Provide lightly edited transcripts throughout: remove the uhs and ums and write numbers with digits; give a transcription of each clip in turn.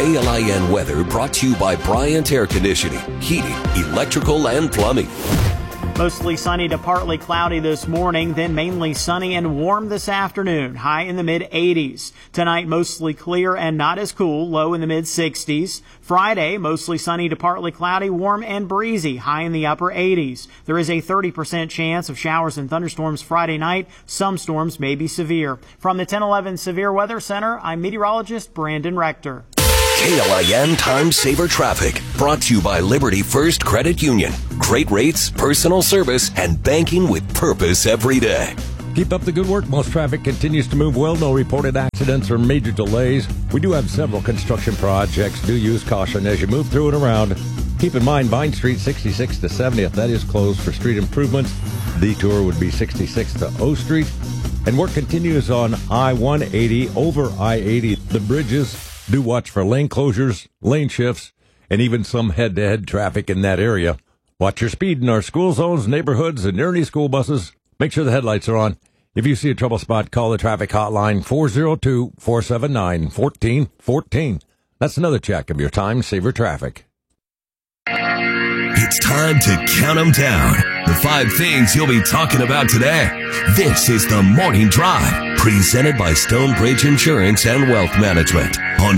KLIN weather brought to you by Bryant Air Conditioning, Heating, Electrical, and Plumbing. Mostly sunny to partly cloudy this morning, then mainly sunny and warm this afternoon, high in the mid-80s. Tonight, mostly clear and not as cool, low in the mid-60s. Friday, mostly sunny to partly cloudy, warm and breezy, high in the upper 80s. There is a 30% chance of showers and thunderstorms Friday night. Some storms may be severe. From the 1011 Severe Weather Center, I'm meteorologist Brandon Rector. KLIN Time Saver Traffic, brought to you by Liberty First Credit Union. Great rates, personal service, and banking with purpose every day. Keep up the good work. Most traffic continues to move well. No reported accidents or major delays. We do have several construction projects. Do use caution as you move through and around. Keep in mind, Vine Street 66 to 70th, that is closed for street improvements. Detour would be 66 to O Street. And work continues on I-180 over I-80. The bridges. Do watch for lane closures, lane shifts, and even some head-to-head traffic in that area. Watch your speed in our school zones, neighborhoods, and near any school buses. Make sure the headlights are on. If you see a trouble spot, call the traffic hotline 402-479-1414. That's another check of your Time Saver Traffic. It's time to count them down. The 5 things you'll be talking about today. This is the Morning Drive, presented by Stonebridge Insurance and Wealth Management on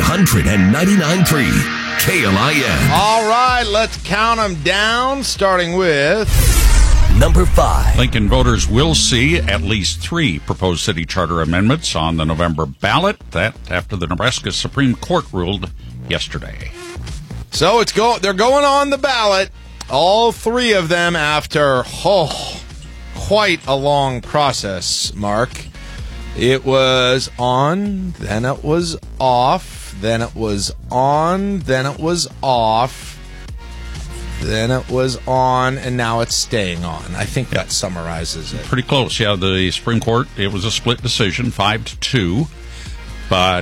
1499.3 KLIN. All right, let's count them down, starting with number 5. Lincoln voters will see at least 3 proposed city charter amendments on the November ballot. That after the Nebraska Supreme Court ruled yesterday. So they're going on the ballot, all 3 of them after quite a long process, Mark. It was on, then it was off, then it was on, then it was off, then it was on, and now it's staying on. I think that summarizes it. Pretty close, yeah. The Supreme Court, it was a split decision, 5-2, but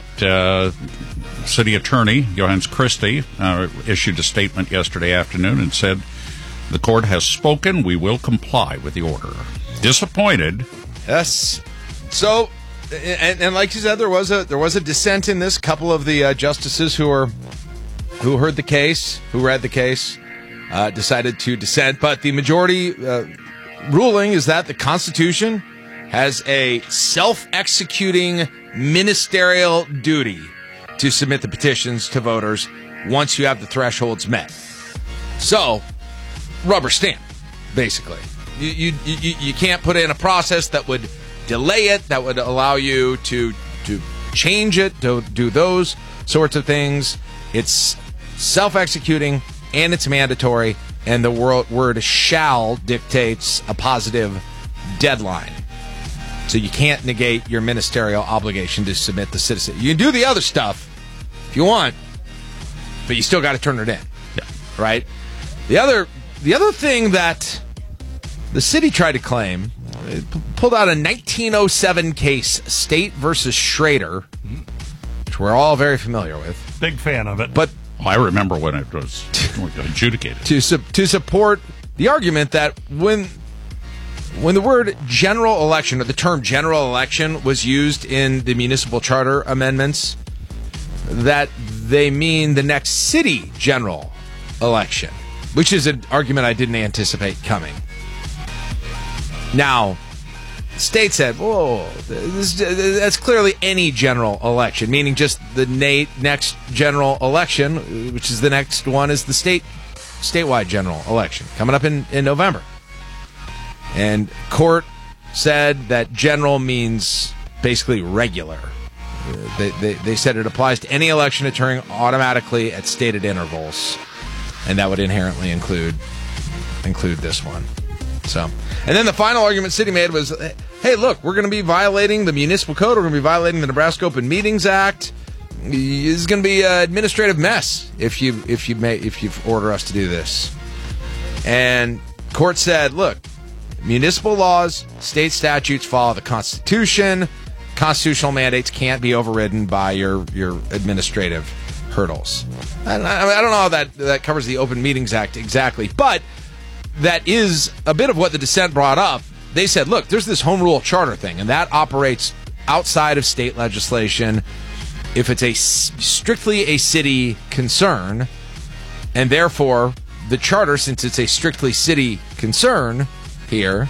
City Attorney Johannes Christie issued a statement yesterday afternoon and said, the court has spoken, we will comply with the order. Disappointed. Yes. So, and like you said, there was a dissent in this. A couple of the justices who heard the case, who read the case, decided to dissent. But the majority ruling is that the Constitution has a self-executing ministerial duty to submit the petitions to voters once you have the thresholds met. So, rubber stamp, basically. You can't put in a process that would delay it, that would allow you to change it, to do those sorts of things. It's self-executing, and it's mandatory, and the word shall dictates a positive deadline. So you can't negate your ministerial obligation to submit the citizen. You can do the other stuff if you want, but you still got to turn it in. Yeah. Right? The other thing that the city tried to claim, it pulled out a 1907 case, State versus Schrader, which we're all very familiar with. Big fan of it. But I remember when it was adjudicated. To support the argument that when the word general election, or the term general election, was used in the municipal charter amendments, that they mean the next city general election, which is an argument I didn't anticipate coming. Now, the state said, whoa, that's clearly any general election, meaning just the next general election, which is the next one is the statewide general election coming up in November. And court said that general means basically regular. They said it applies to any election occurring automatically at stated intervals, and that would inherently include this one. So, and then the final argument City made was, hey, look, we're going to be violating the municipal code. We're going to be violating the Nebraska Open Meetings Act. It's going to be an administrative mess if you order us to do this. And court said, look, municipal laws, state statutes follow the Constitution. Constitutional mandates can't be overridden by your administrative hurdles. I don't know how that covers the Open Meetings Act exactly, but that is a bit of what the dissent brought up. They said, look, there's this home rule charter thing, and that operates outside of state legislation. if it's strictly a city concern, and therefore the charter, since it's a strictly city concern here,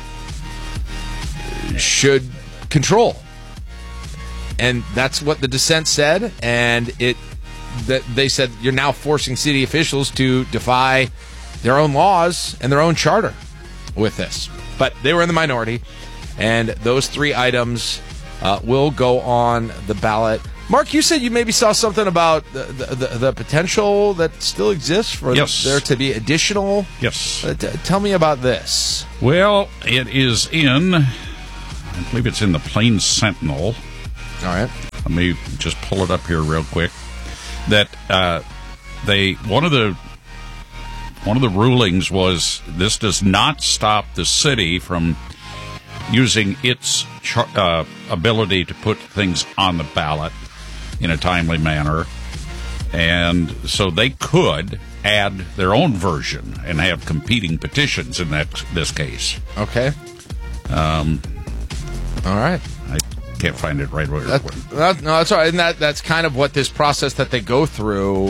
should control. And that's what the dissent said, and they said you're now forcing city officials to defy their own laws and their own charter with this. But they were in the minority, and those 3 items will go on the ballot. Mark, you said you maybe saw something about the potential that still exists for there to be additional. Yes. Tell me about this. Well, it is I believe it's in the Plains Sentinel. All right. Let me just pull it up here real quick. That one of the rulings was this does not stop the city from using its ability to put things on the ballot in a timely manner, and so they could add their own version and have competing petitions in this case. Okay. All right. I can't find it right away. No, that's all right. And that's kind of what this process that they go through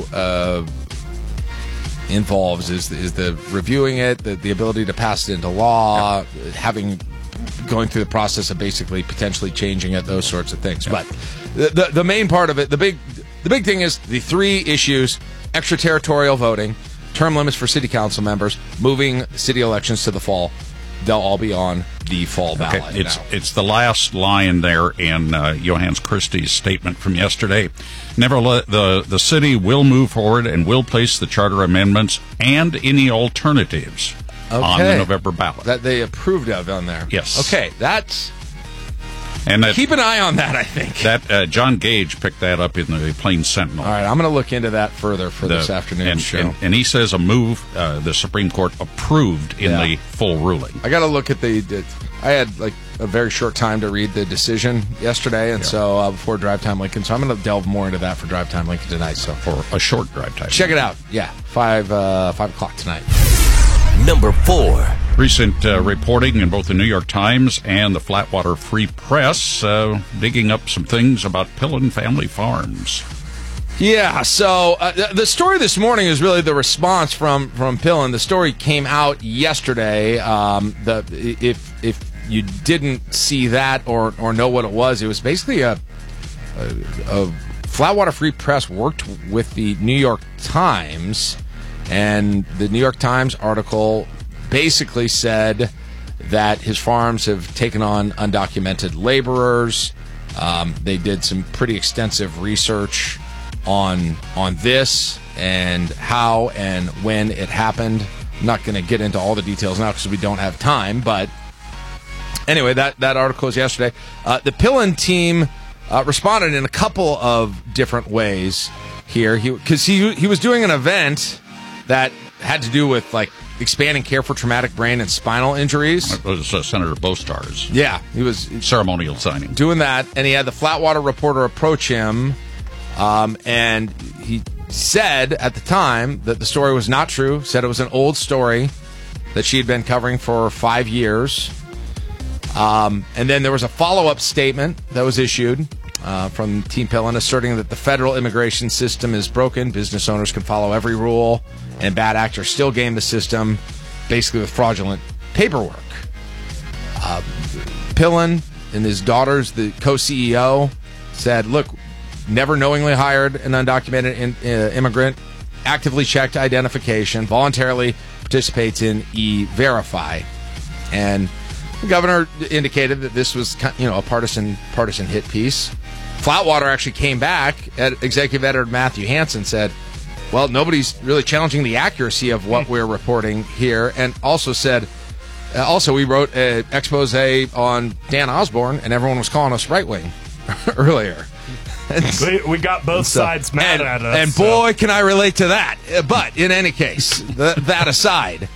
involves is the reviewing it, the ability to pass it into law, going through the process of basically potentially changing it, those sorts of things. But the main part of it, the big thing is the 3 issues: extraterritorial voting, term limits for city council members, moving city elections to the fall. They'll all be on the fall ballot. Okay. It's the last line there in Johannes Christie's statement from yesterday. Nevertheless, the city will move forward and will place the charter amendments and any alternatives on the November ballot. That they approved of on there. Yes. Okay, keep an eye on that, I think. That John Gage picked that up in the Plains Sentinel. All right, I'm going to look into that further for this afternoon's show. And he says a move the Supreme Court approved in the full ruling. I got to look at I had like a very short time to read the decision yesterday, and so before Drive Time Lincoln, so I'm going to delve more into that for Drive Time Lincoln tonight. So for a short Drive Time. Check it out. Yeah, 5 o'clock tonight. Number 4. Recent reporting in both the New York Times and the Flatwater Free Press digging up some things about Pillen Family Farms. Yeah, so the story this morning is really the response from Pillen. The story came out yesterday. If you didn't see that or know what it was basically a Flatwater Free Press worked with the New York Times, and the New York Times article basically said that his farms have taken on undocumented laborers. They did some pretty extensive research on this and how and when it happened. I'm not going to get into all the details now because we don't have time, but anyway, that article was yesterday. The Pillen team responded in a couple of different ways here. Because he was doing an event that had to do with like expanding care for traumatic brain and spinal injuries. It was Senator Bostar's. Yeah, he was ceremonial signing doing that, and he had the Flatwater reporter approach him, and he said at the time that the story was not true. Said it was an old story that she had been covering for 5 years. And then there was a follow-up statement that was issued from Team Pillen asserting that the federal immigration system is broken. Business owners can follow every rule, and bad actors still game the system, basically with fraudulent paperwork. Pillen and his daughters, the co-CEO, said, look, never knowingly hired an undocumented immigrant, actively checked identification, voluntarily participates in E-Verify. And the governor indicated that this was, a partisan hit piece. Flatwater actually came back, executive editor Matthew Hansen said, well, nobody's really challenging the accuracy of what we're reporting here, and also said, we wrote an expose on Dan Osborne, and everyone was calling us right-wing earlier. We got both sides mad at us. And boy, can I relate to that. But in any case, that aside,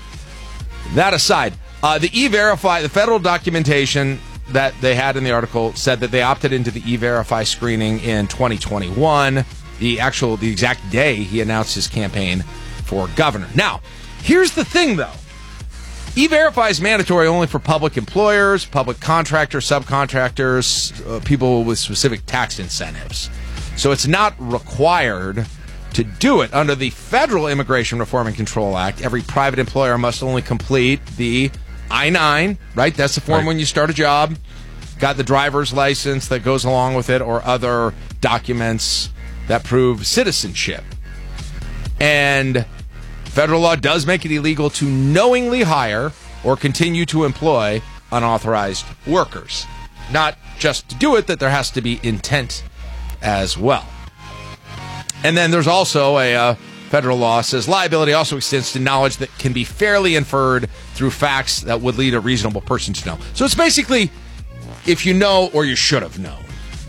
the E-Verify, the federal documentation that they had in the article said that they opted into the E-Verify screening in 2021, the exact day he announced his campaign for governor. Now, here's the thing, though. E-Verify is mandatory only for public employers, public contractors, subcontractors, people with specific tax incentives. So it's not required to do it. Under the Federal Immigration Reform and Control Act, every private employer must only complete the I-9, right? That's the form when you start a job. Got the driver's license that goes along with it, or other documents that prove citizenship. And federal law does make it illegal to knowingly hire or continue to employ unauthorized workers. Not just to do it, that there has to be intent as well. And then there's also a federal law says liability also extends to knowledge that can be fairly inferred through facts that would lead a reasonable person to know. So it's basically if you know or you should have known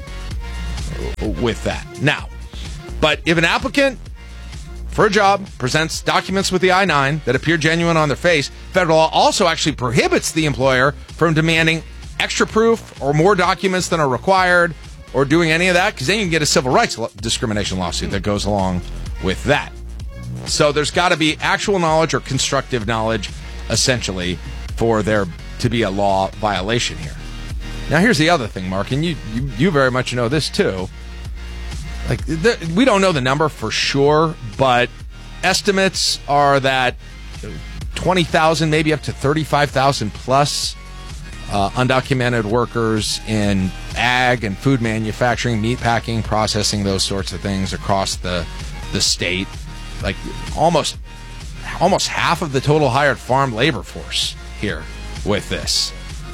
with that. Now, but if an applicant for a job presents documents with the I-9 that appear genuine on their face, federal law also actually prohibits the employer from demanding extra proof or more documents than are required or doing any of that, because then you can get a civil rights discrimination lawsuit that goes along with that. So there's got to be actual knowledge or constructive knowledge, essentially, for there to be a law violation here. Now, here's the other thing, Mark, and you very much know this, too. Like, we don't know the number for sure, but estimates are that 20,000, maybe up to 35,000 plus undocumented workers in ag and food manufacturing, meat packing, processing, those sorts of things across the state. Like almost half of the total hired farm labor force here with this.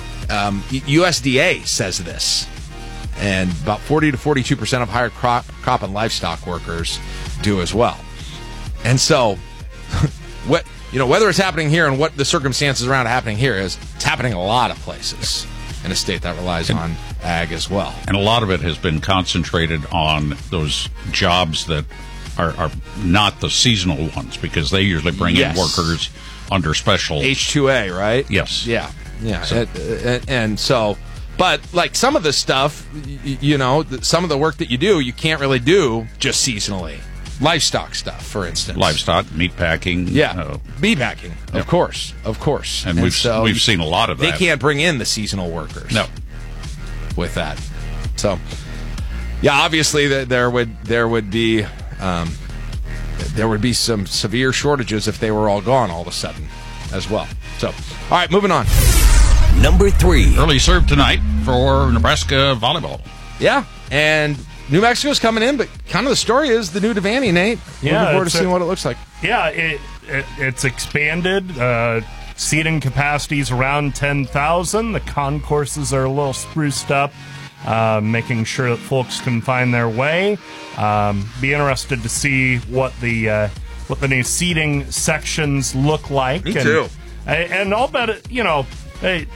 USDA says this. And about 40 to 42% of hired crop and livestock workers do as well. And so, whether it's happening here and what the circumstances around happening here is, it's happening in a lot of places in a state that relies on ag as well. And a lot of it has been concentrated on those jobs that are not the seasonal ones, because they usually bring in workers under special H-2A, right? Yes. Yeah. So. And so, but like some of the stuff, some of the work that you do, you can't really do just seasonally. Livestock stuff, for instance. Livestock, meat packing. Yeah, meat packing, of course. And we've seen a lot of that. They can't bring in the seasonal workers. No. With that. So, yeah, obviously there would be some severe shortages if they were all gone all of a sudden as well. So, all right, moving on. Number 3. Early serve tonight for Nebraska volleyball. Yeah, and New Mexico's coming in, but kind of the story is the new Devaney, Nate. Yeah, looking forward to seeing what it looks like. Yeah, it's expanded. Seating capacity's around 10,000. The concourses are a little spruced up, making sure that folks can find their way. Be interested to see what the new seating sections look like. Me too. And I'll bet it.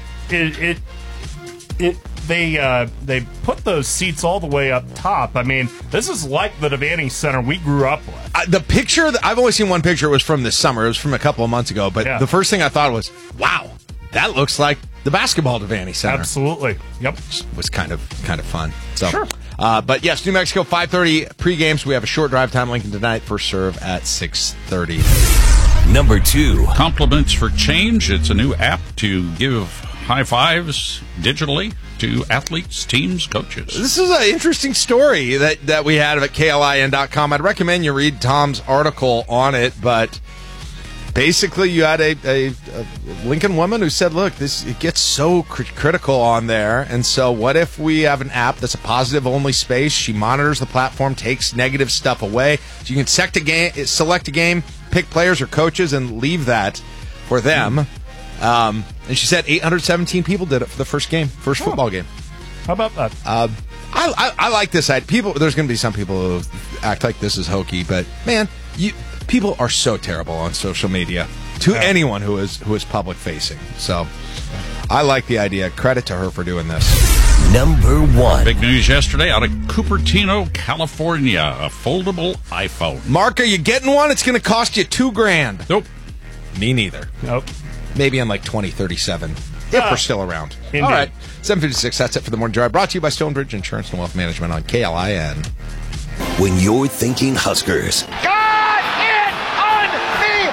They put those seats all the way up top. I mean, this is like the Devaney Center we grew up with. The picture, I've only seen one picture. It was from this summer. It was from a couple of months ago. But the first thing I thought was, wow, that looks like the basketball Devaney Center. Absolutely. Yep. It was kind of fun. So, sure. But yes, New Mexico, 5:30 pre-games. We have a short drive time. Lincoln tonight. First serve at 6:30. Number 2. Compliments for Change. It's a new app to give high fives digitally to athletes, teams, coaches. This is an interesting story that we had at KLIN.com. I'd recommend you read Tom's article on it, but basically you had a Lincoln woman who said, look, it gets so critical on there, and so what if we have an app that's a positive-only space? She monitors the platform, takes negative stuff away. So you can select a game, pick players or coaches, and leave that for them. And she said 817 people did it for the first football game. How about that? I like this idea. There's going to be some people who act like this is hokey, but man, people are so terrible on social media to anyone who is public facing. So I like the idea. Credit to her for doing this. Number 1. Big news yesterday out of Cupertino, California. A foldable iPhone. Mark, are you getting one? It's going to cost you $2,000. Nope. Me neither. Nope. Maybe in like 2037, if we're still around. Indeed. All right, 7:56. That's it for the Morning Drive. Brought to you by Stonebridge Insurance and Wealth Management on KLIN. When you're thinking Huskers, God, it's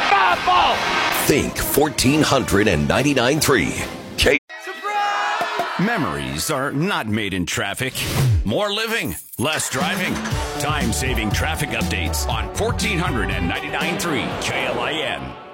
unbelievable! Think 1499.3. Surprise! Memories are not made in traffic. More living, less driving. Time-saving traffic updates on 1499.3 KLIN.